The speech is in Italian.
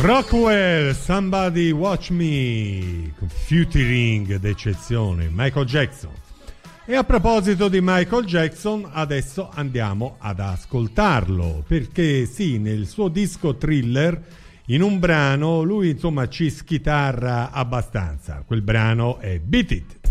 Rockwell, Somebody Watch Me, featuring d'eccezione Michael Jackson. E a proposito di Michael Jackson, adesso andiamo ad ascoltarlo, perché sì, nel suo disco Thriller, in un brano, lui insomma ci schitarra abbastanza. Quel brano è Beat It.